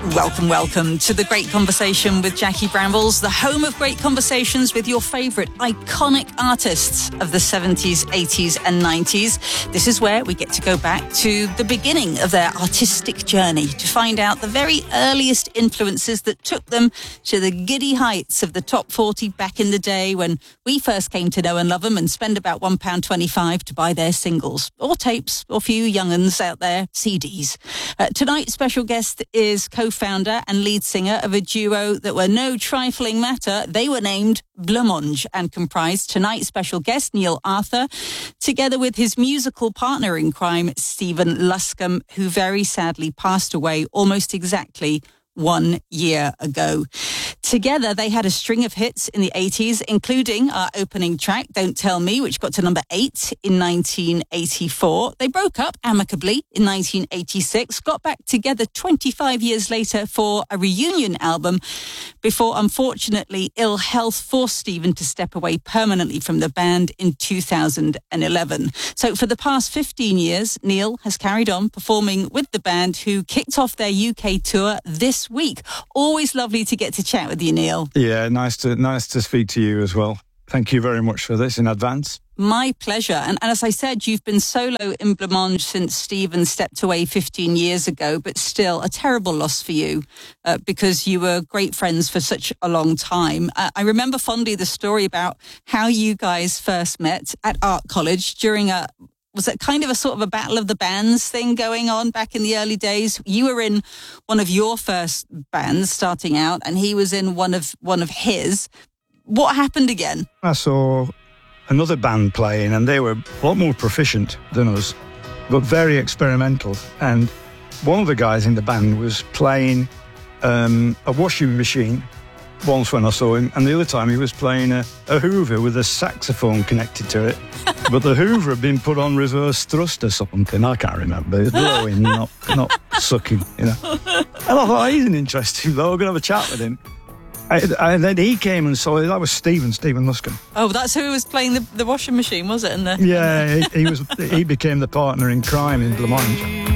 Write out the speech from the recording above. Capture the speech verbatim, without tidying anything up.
Welcome, welcome to The Great Conversation with Jackie Brambles, the home of great conversations with your favourite iconic artists of the seventies, eighties and nineties. This is where we get to go back to the beginning of their artistic journey to find out the very earliest influences that took them to the giddy heights of the top forty back in the day when we first came to know and love them and spend about one pound twenty-five to buy their singles or tapes, or for you young uns out there, C Ds. Uh, tonight's special guest is co-founder and lead singer of a duo that were no trifling matter. They were named Blancmange and comprised tonight's special guest, Neil Arthur, together with his musical partner in crime, Stephen Luscombe, who very sadly passed away almost exactly one year ago. Together, they had a string of hits in the eighties, including our opening track, Don't Tell Me, which got to number eight in nineteen eighty-four. They broke up amicably in nineteen eighty-six, got back together twenty-five years later for a reunion album before, unfortunately, ill health forced Stephen to step away permanently from the band in two thousand eleven. So for the past fifteen years, Neil has carried on performing with the band, who kicked off their U K tour this week. Always lovely to get to chat with you, Neil. Yeah, nice to nice to speak to you as well. Thank you very much for this in advance. My pleasure. And, and as I said, you've been solo in Blancmange since Stephen stepped away fifteen years ago, but still a terrible loss for you uh, because you were great friends for such a long time. Uh, I remember fondly the story about how you guys first met at art college during a Was it kind of a sort of a battle of the bands thing going on back in the early days? You were in one of your first bands starting out, and he was in one of one of his. What happened again? I saw another band playing, and they were a lot more proficient than us, but very experimental. And one of the guys in the band was playing um, a washing machine once when I saw him, and the other time he was playing a, a Hoover with a saxophone connected to it. But the Hoover had been put on reverse thrust or something. I can't remember. It was blowing, not not sucking, you know. And I thought, he's an interesting though. We're going to have a chat with him. And then he came and saw it. That was Stephen, Stephen Luscombe. Oh, that's who was playing the, the washing machine, was it? In the, yeah, he, he was. He became the partner in crime in Blancmange.